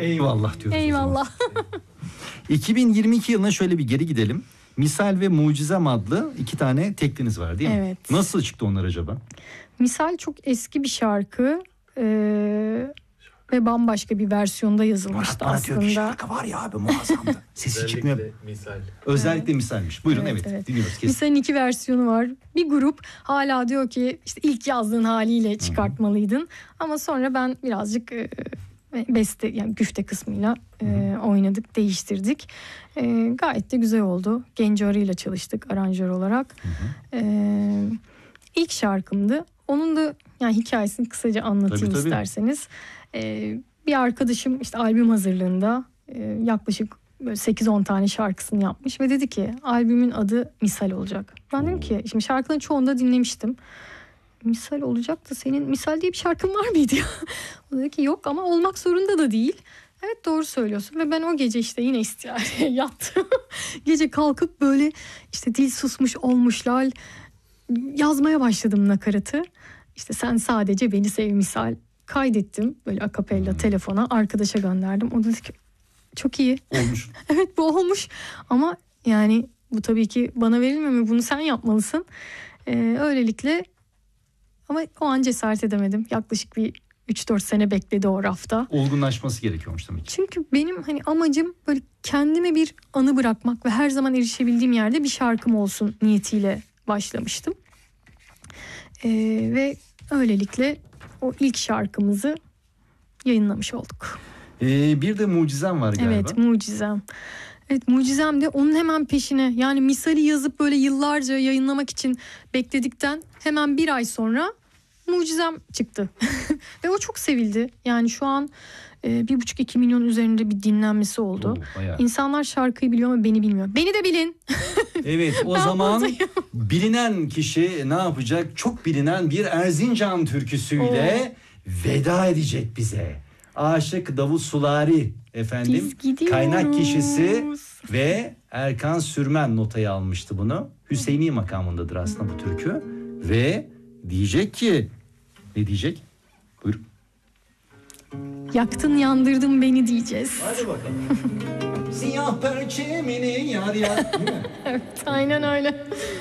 Eyvallah diyoruz. Eyvallah. 2022 yılına şöyle bir geri gidelim. Misal ve Mucizem adlı 2 tane tekliniz var değil mi? Evet. Nasıl çıktı onlar acaba? Misal çok eski bir şarkı ve bambaşka bir versiyonda yazılmıştı aslında. Şarkı var ya abi, muazzamdı. Sesi çıkmıyor. Misal. Özellikle misalmiş. Buyurun, evet. Dinliyoruz kesin. Misal'in 2 versiyonu var. Bir grup hala diyor ki işte ilk yazdığın haliyle çıkartmalıydın. Ama sonra ben birazcık beste, yani güfte kısmıyla oynadık, değiştirdik. Gayet de güzel oldu. Genco Arı'yla çalıştık aranjör olarak. İlk şarkımdı. Onun da yani hikayesini kısaca anlatayım tabii. isterseniz. Bir arkadaşım işte albüm hazırlığında yaklaşık 8-10 tane şarkısını yapmış ve dedi ki albümün adı Misal olacak. Ben dedim ki şimdi şarkıların çoğunu da dinlemiştim. Misal olacak da senin Misal diye bir şarkın var mıydı ya? O dedi ki yok ama olmak zorunda da değil. Evet, doğru söylüyorsun ve ben o gece işte yine istiyareye yattım. Gece kalkıp böyle işte dil susmuş olmuşlar yazmaya başladım nakaratı. İşte sen sadece beni sev misal. Kaydettim böyle akapella telefona, arkadaşa gönderdim. O dedi ki çok iyi. Olmuş. Evet, bu olmuş ama yani bu tabii ki bana verilmiyor mu? Bunu sen yapmalısın. Öylelikle ama o an cesaret edemedim. Yaklaşık bir 3-4 sene bekledi o rafta. Olgunlaşması gerekiyormuş demek ki. Çünkü benim hani amacım böyle kendime bir anı bırakmak ve her zaman erişebildiğim yerde bir şarkım olsun niyetiyle başlamıştım. Ve öylelikle o ilk şarkımızı yayınlamış olduk. Bir de Mucizem var galiba. Evet, Mucizem. Evet, Mucizem de onun hemen peşine, yani Misal'i yazıp böyle yıllarca yayınlamak için bekledikten hemen bir ay sonra Mucizem çıktı. Ve o çok sevildi. Yani şu an 1,5-2 milyon üzerinde bir dinlenmesi oldu. İnsanlar şarkıyı biliyor ama beni bilmiyor. Beni de bilin. Evet, o zaman bilinen kişi ne yapacak? Çok bilinen bir Erzincan türküsüyle veda edecek bize. Aşık Davut Sulari efendim, kaynak kişisi ve Erkan Sürmen notayı almıştı bunu. Hüseyini makamındadır aslında bu türkü ve diyecek ki, ne diyecek? Buyurun. Yaktın yandırdın beni diyeceğiz. Hadi bakalım. Siyah perçemini yar yar. Evet, aynen öyle.